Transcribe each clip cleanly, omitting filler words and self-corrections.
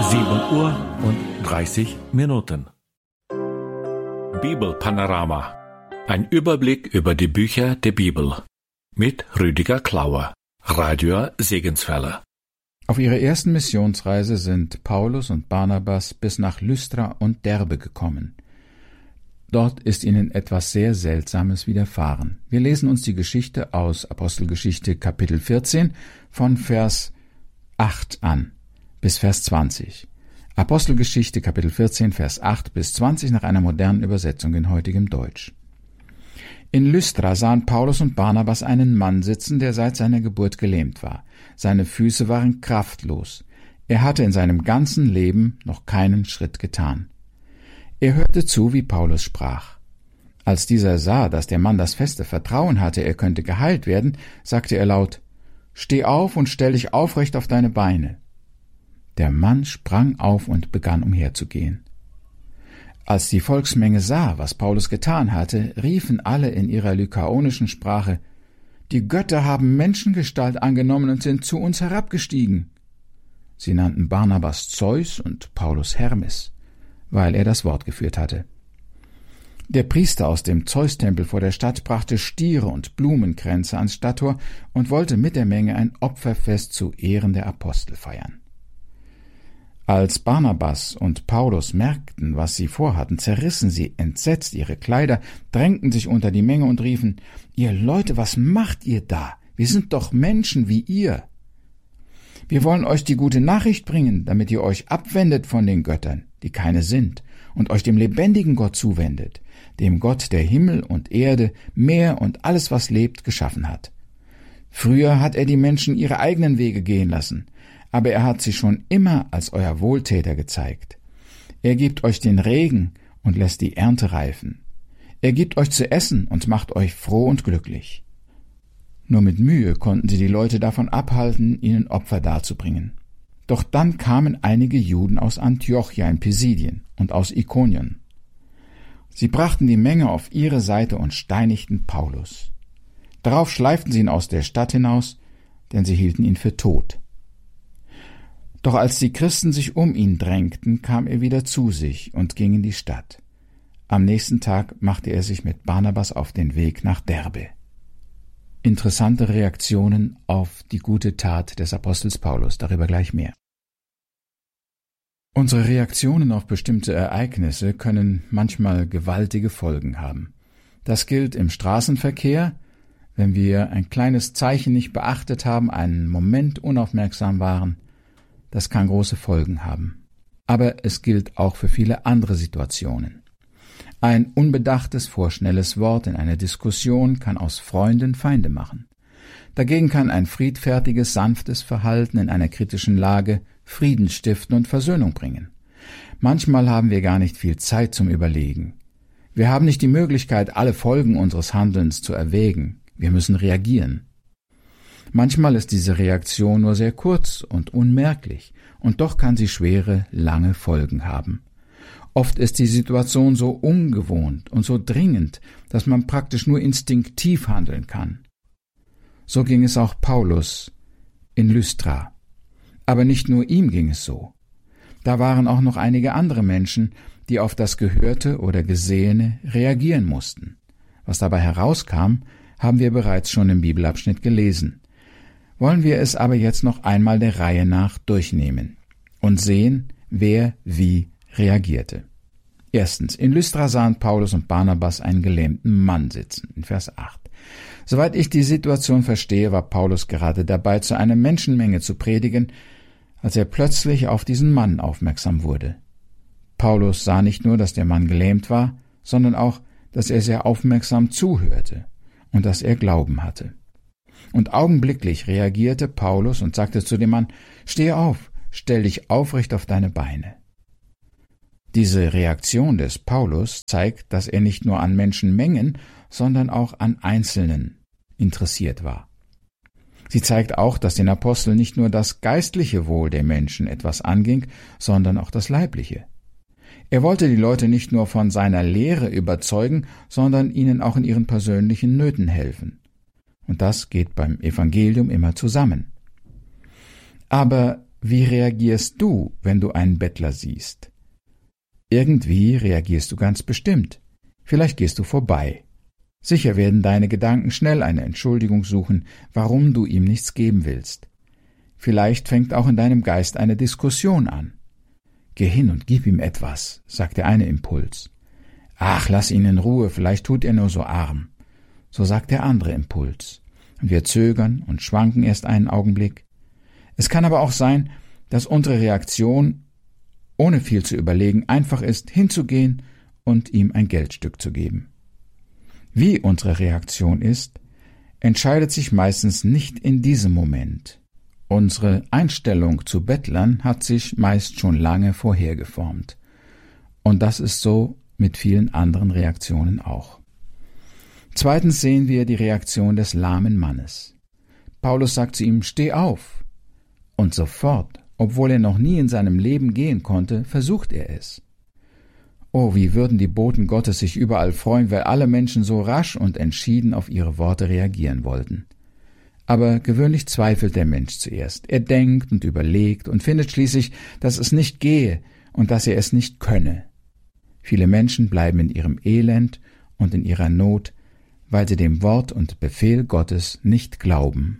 7:30 Bibelpanorama. Ein Überblick über die Bücher der Bibel. Mit Rüdiger Klauer, Radio Segenswelle. Auf ihrer ersten Missionsreise sind Paulus und Barnabas bis nach Lystra und Derbe gekommen. Dort ist ihnen etwas sehr Seltsames widerfahren. Wir lesen uns die Geschichte aus Apostelgeschichte Kapitel 14 von Vers 8 an bis Vers 20. Apostelgeschichte Kapitel 14, Vers 8 bis 20 nach einer modernen Übersetzung in heutigem Deutsch. In Lystra sahen Paulus und Barnabas einen Mann sitzen, der seit seiner Geburt gelähmt war. Seine Füße waren kraftlos. Er hatte in seinem ganzen Leben noch keinen Schritt getan. Er hörte zu, wie Paulus sprach. Als dieser sah, dass der Mann das feste Vertrauen hatte, er könnte geheilt werden, sagte er laut: »Steh auf und stell dich aufrecht auf deine Beine.« Der Mann sprang auf und begann umherzugehen. Als die Volksmenge sah, was Paulus getan hatte, riefen alle in ihrer lykaonischen Sprache: »Die Götter haben Menschengestalt angenommen und sind zu uns herabgestiegen.« Sie nannten Barnabas Zeus und Paulus Hermes, weil er das Wort geführt hatte. Der Priester aus dem Zeustempel vor der Stadt brachte Stiere und Blumenkränze ans Stadttor und wollte mit der Menge ein Opferfest zu Ehren der Apostel feiern. Als Barnabas und Paulus merkten, was sie vorhatten, zerrissen sie entsetzt ihre Kleider, drängten sich unter die Menge und riefen: »Ihr Leute, was macht ihr da? Wir sind doch Menschen wie ihr. Wir wollen euch die gute Nachricht bringen, damit ihr euch abwendet von den Göttern, die keine sind, und euch dem lebendigen Gott zuwendet, dem Gott, der Himmel und Erde, Meer und alles, was lebt, geschaffen hat. Früher hat er die Menschen ihre eigenen Wege gehen lassen, aber er hat sie schon immer als euer Wohltäter gezeigt. Er gibt euch den Regen und lässt die Ernte reifen. Er gibt euch zu essen und macht euch froh und glücklich.« Nur mit Mühe konnten sie die Leute davon abhalten, ihnen Opfer darzubringen. Doch dann kamen einige Juden aus Antiochia in Pisidien und aus Ikonien. Sie brachten die Menge auf ihre Seite und steinigten Paulus. Darauf schleiften sie ihn aus der Stadt hinaus, denn sie hielten ihn für tot. Doch als die Christen sich um ihn drängten, kam er wieder zu sich und ging in die Stadt. Am nächsten Tag machte er sich mit Barnabas auf den Weg nach Derbe. Interessante Reaktionen auf die gute Tat des Apostels Paulus, darüber gleich mehr. Unsere Reaktionen auf bestimmte Ereignisse können manchmal gewaltige Folgen haben. Das gilt im Straßenverkehr, wenn wir ein kleines Zeichen nicht beachtet haben, einen Moment unaufmerksam waren. Das kann große Folgen haben. Aber es gilt auch für viele andere Situationen. Ein unbedachtes, vorschnelles Wort in einer Diskussion kann aus Freunden Feinde machen. Dagegen kann ein friedfertiges, sanftes Verhalten in einer kritischen Lage Frieden stiften und Versöhnung bringen. Manchmal haben wir gar nicht viel Zeit zum Überlegen. Wir haben nicht die Möglichkeit, alle Folgen unseres Handelns zu erwägen. Wir müssen reagieren. Manchmal ist diese Reaktion nur sehr kurz und unmerklich, und doch kann sie schwere, lange Folgen haben. Oft ist die Situation so ungewohnt und so dringend, dass man praktisch nur instinktiv handeln kann. So ging es auch Paulus in Lystra. Aber nicht nur ihm ging es so. Da waren auch noch einige andere Menschen, die auf das Gehörte oder Gesehene reagieren mussten. Was dabei herauskam, haben wir bereits schon im Bibelabschnitt gelesen. Wollen wir es aber jetzt noch einmal der Reihe nach durchnehmen und sehen, wer wie reagierte. Erstens, in Lystra sahen Paulus und Barnabas einen gelähmten Mann sitzen, in Vers 8. Soweit ich die Situation verstehe, war Paulus gerade dabei, zu einer Menschenmenge zu predigen, als er plötzlich auf diesen Mann aufmerksam wurde. Paulus sah nicht nur, dass der Mann gelähmt war, sondern auch, dass er sehr aufmerksam zuhörte und dass er Glauben hatte. Und augenblicklich reagierte Paulus und sagte zu dem Mann: »Steh auf, stell dich aufrecht auf deine Beine.« Diese Reaktion des Paulus zeigt, dass er nicht nur an Menschenmengen, sondern auch an Einzelnen interessiert war. Sie zeigt auch, dass den Aposteln nicht nur das geistliche Wohl der Menschen etwas anging, sondern auch das leibliche. Er wollte die Leute nicht nur von seiner Lehre überzeugen, sondern ihnen auch in ihren persönlichen Nöten helfen. Und das geht beim Evangelium immer zusammen. Aber Wie reagierst du, wenn du einen Bettler siehst? Irgendwie reagierst du ganz bestimmt. Vielleicht gehst du vorbei. Sicher werden deine Gedanken schnell eine Entschuldigung suchen, warum du ihm nichts geben willst. Vielleicht fängt auch in deinem Geist eine Diskussion an. Geh hin und gib ihm etwas, sagt der eine Impuls. Ach, lass ihn in Ruhe, vielleicht tut er nur so arm. So sagt der andere Impuls. Und wir zögern und schwanken erst einen Augenblick. Es kann aber auch sein, dass unsere Reaktion, ohne viel zu überlegen, einfach ist, hinzugehen und ihm ein Geldstück zu geben. Wie unsere Reaktion ist, entscheidet sich meistens nicht in diesem Moment. Unsere Einstellung zu Bettlern hat sich meist schon lange vorher geformt. Und das ist so mit vielen anderen Reaktionen auch. Zweitens sehen wir die Reaktion des lahmen Mannes. Paulus sagt zu ihm, steh auf. Und sofort, obwohl er noch nie in seinem Leben gehen konnte, versucht er es. Oh, wie würden die Boten Gottes sich überall freuen, weil alle Menschen so rasch und entschieden auf ihre Worte reagieren wollten. Aber gewöhnlich zweifelt der Mensch zuerst. Er denkt und überlegt und findet schließlich, dass es nicht gehe und dass er es nicht könne. Viele Menschen bleiben in ihrem Elend und in ihrer Not, weil sie dem Wort und Befehl Gottes nicht glauben.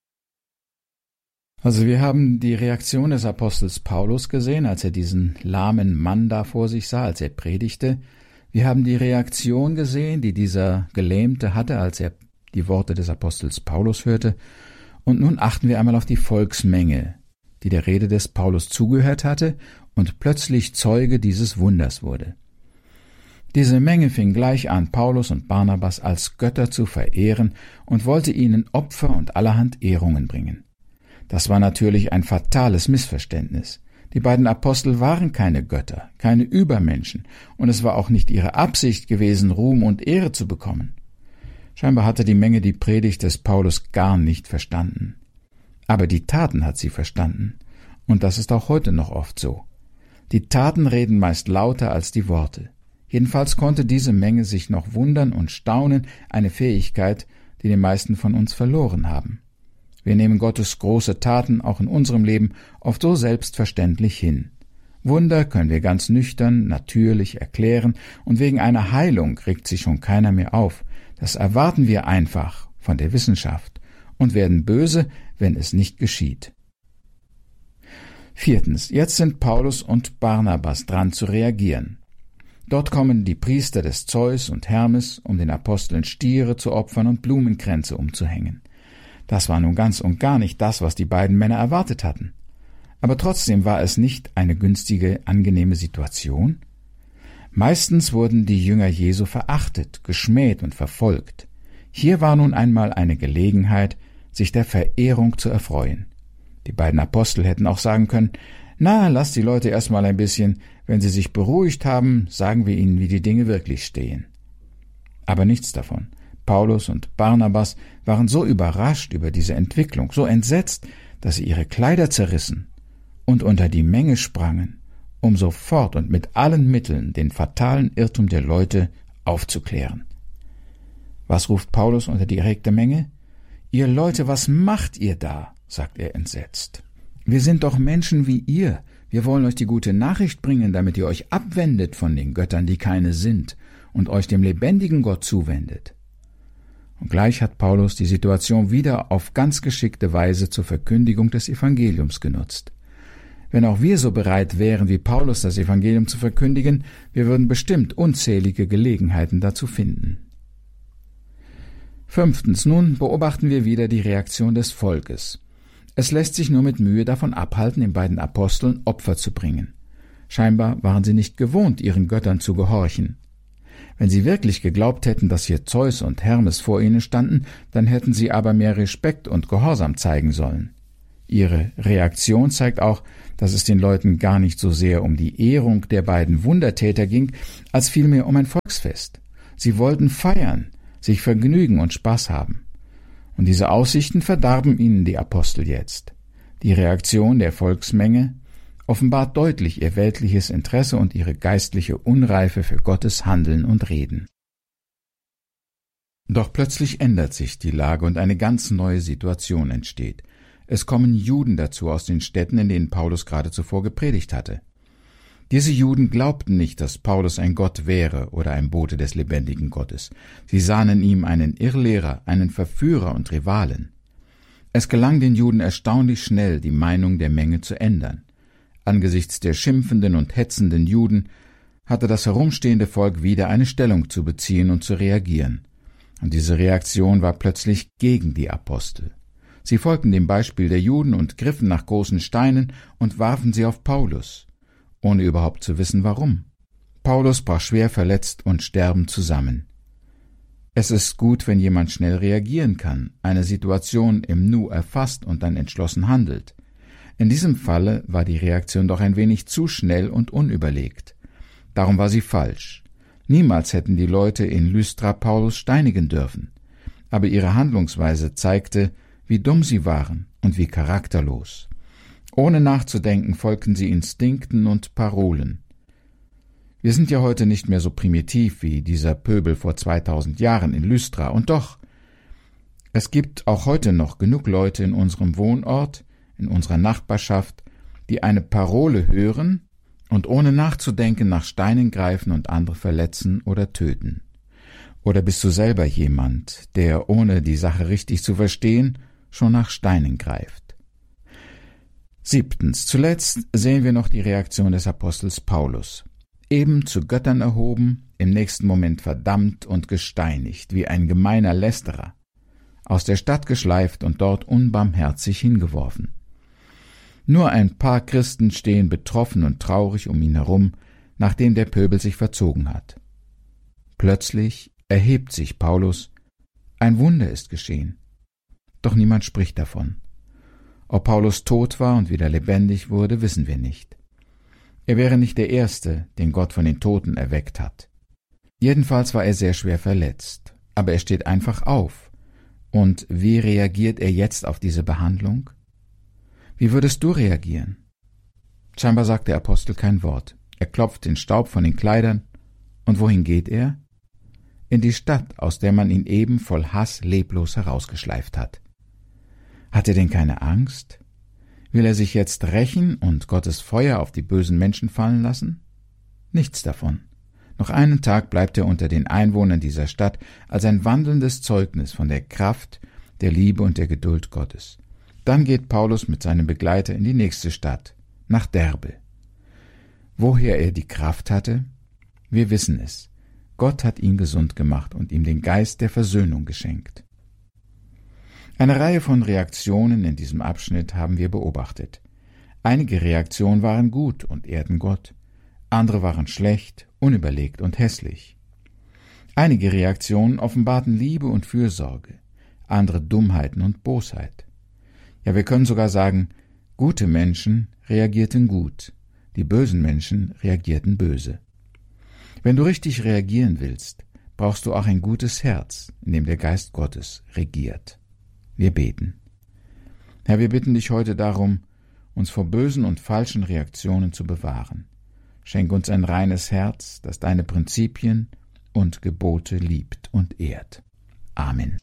Also wir haben die Reaktion des Apostels Paulus gesehen, als er diesen lahmen Mann da vor sich sah, als er predigte. Wir haben die Reaktion gesehen, die dieser Gelähmte hatte, als er die Worte des Apostels Paulus hörte. Und nun achten wir einmal auf die Volksmenge, die der Rede des Paulus zugehört hatte und plötzlich Zeuge dieses Wunders wurde. Diese Menge fing gleich an, Paulus und Barnabas als Götter zu verehren und wollte ihnen Opfer und allerhand Ehrungen bringen. Das war natürlich ein fatales Missverständnis. Die beiden Apostel waren keine Götter, keine Übermenschen, und es war auch nicht ihre Absicht gewesen, Ruhm und Ehre zu bekommen. Scheinbar hatte die Menge die Predigt des Paulus gar nicht verstanden. Aber die Taten hat sie verstanden, und das ist auch heute noch oft so. Die Taten reden meist lauter als die Worte. Jedenfalls konnte diese Menge sich noch wundern und staunen, eine Fähigkeit, die die meisten von uns verloren haben. Wir nehmen Gottes große Taten auch in unserem Leben oft so selbstverständlich hin. Wunder können wir ganz nüchtern, natürlich erklären, und wegen einer Heilung regt sich schon keiner mehr auf. Das erwarten wir einfach von der Wissenschaft und werden böse, wenn es nicht geschieht. Viertens, jetzt sind Paulus und Barnabas dran zu reagieren. Dort kommen die Priester des Zeus und Hermes, um den Aposteln Stiere zu opfern und Blumenkränze umzuhängen. Das war nun ganz und gar nicht das, was die beiden Männer erwartet hatten. Aber trotzdem war es nicht eine günstige, angenehme Situation. Meistens wurden die Jünger Jesu verachtet, geschmäht und verfolgt. Hier war nun einmal eine Gelegenheit, sich der Verehrung zu erfreuen. Die beiden Apostel hätten auch sagen können, na, lasst die Leute erstmal ein bisschen, wenn sie sich beruhigt haben, sagen wir ihnen, wie die Dinge wirklich stehen. Aber nichts davon. Paulus und Barnabas waren so überrascht über diese Entwicklung, so entsetzt, dass sie ihre Kleider zerrissen und unter die Menge sprangen, um sofort und mit allen Mitteln den fatalen Irrtum der Leute aufzuklären. Was ruft Paulus unter die erregte Menge? »Ihr Leute, was macht ihr da?« sagt er entsetzt. »Wir sind doch Menschen wie ihr. Wir wollen euch die gute Nachricht bringen, damit ihr euch abwendet von den Göttern, die keine sind, und euch dem lebendigen Gott zuwendet.« Und gleich hat Paulus die Situation wieder auf ganz geschickte Weise zur Verkündigung des Evangeliums genutzt. Wenn auch wir so bereit wären, wie Paulus das Evangelium zu verkündigen, wir würden bestimmt unzählige Gelegenheiten dazu finden. Fünftens, nun beobachten wir wieder die Reaktion des Volkes. Es lässt sich nur mit Mühe davon abhalten, den beiden Aposteln Opfer zu bringen. Scheinbar waren sie nicht gewohnt, ihren Göttern zu gehorchen. Wenn sie wirklich geglaubt hätten, dass hier Zeus und Hermes vor ihnen standen, dann hätten sie aber mehr Respekt und Gehorsam zeigen sollen. Ihre Reaktion zeigt auch, dass es den Leuten gar nicht so sehr um die Ehrung der beiden Wundertäter ging, als vielmehr um ein Volksfest. Sie wollten feiern, sich vergnügen und Spaß haben. Und diese Aussichten verdarben ihnen die Apostel jetzt. Die Reaktion der Volksmenge offenbart deutlich ihr weltliches Interesse und ihre geistliche Unreife für Gottes Handeln und Reden. Doch plötzlich ändert sich die Lage und eine ganz neue Situation entsteht. Es kommen Juden dazu aus den Städten, in denen Paulus gerade zuvor gepredigt hatte. Diese Juden glaubten nicht, dass Paulus ein Gott wäre oder ein Bote des lebendigen Gottes. Sie sahen in ihm einen Irrlehrer, einen Verführer und Rivalen. Es gelang den Juden erstaunlich schnell, die Meinung der Menge zu ändern. Angesichts der schimpfenden und hetzenden Juden hatte das herumstehende Volk wieder eine Stellung zu beziehen und zu reagieren. Und diese Reaktion war plötzlich gegen die Apostel. Sie folgten dem Beispiel der Juden und griffen nach großen Steinen und warfen sie auf Paulus, ohne überhaupt zu wissen, warum. Paulus brach schwer verletzt und sterbend zusammen. Es ist gut, wenn jemand schnell reagieren kann, eine Situation im Nu erfasst und dann entschlossen handelt. In diesem Falle war die Reaktion doch ein wenig zu schnell und unüberlegt. Darum war sie falsch. Niemals hätten die Leute in Lystra Paulus steinigen dürfen. Aber ihre Handlungsweise zeigte, wie dumm sie waren und wie charakterlos. Ohne nachzudenken folgten sie Instinkten und Parolen. Wir sind ja heute nicht mehr so primitiv wie dieser Pöbel vor 2000 Jahren in Lystra, und doch, es gibt auch heute noch genug Leute in unserem Wohnort, in unserer Nachbarschaft, die eine Parole hören und ohne nachzudenken nach Steinen greifen und andere verletzen oder töten. Oder bist du selber jemand, der, ohne die Sache richtig zu verstehen, schon nach Steinen greift? 7. Zuletzt sehen wir noch die Reaktion des Apostels Paulus. Eben zu Göttern erhoben, im nächsten Moment verdammt und gesteinigt, wie ein gemeiner Lästerer, aus der Stadt geschleift und dort unbarmherzig hingeworfen. Nur ein paar Christen stehen betroffen und traurig um ihn herum, nachdem der Pöbel sich verzogen hat. Plötzlich erhebt sich Paulus, ein Wunder ist geschehen. Doch niemand spricht davon. Ob Paulus tot war und wieder lebendig wurde, wissen wir nicht. Er wäre nicht der Erste, den Gott von den Toten erweckt hat. Jedenfalls war er sehr schwer verletzt, aber er steht einfach auf. Und wie reagiert er jetzt auf diese Behandlung? Wie würdest du reagieren? Scheinbar sagt der Apostel kein Wort. Er klopft den Staub von den Kleidern. Und wohin geht er? In die Stadt, aus der man ihn eben voll Hass leblos herausgeschleift hat. Hat er denn keine Angst? Will er sich jetzt rächen und Gottes Feuer auf die bösen Menschen fallen lassen? Nichts davon. Noch einen Tag bleibt er unter den Einwohnern dieser Stadt als ein wandelndes Zeugnis von der Kraft, der Liebe und der Geduld Gottes. Dann geht Paulus mit seinem Begleiter in die nächste Stadt, nach Derbe. Woher er die Kraft hatte? Wir wissen es. Gott hat ihn gesund gemacht und ihm den Geist der Versöhnung geschenkt. Eine Reihe von Reaktionen in diesem Abschnitt haben wir beobachtet. Einige Reaktionen waren gut und ehrten Gott, andere waren schlecht, unüberlegt und hässlich. Einige Reaktionen offenbarten Liebe und Fürsorge, andere Dummheiten und Bosheit. Ja, wir können sogar sagen, gute Menschen reagierten gut, die bösen Menschen reagierten böse. Wenn du richtig reagieren willst, brauchst du auch ein gutes Herz, in dem der Geist Gottes regiert. Wir beten. Herr, wir bitten dich heute darum, uns vor bösen und falschen Reaktionen zu bewahren. Schenk uns ein reines Herz, das deine Prinzipien und Gebote liebt und ehrt. Amen.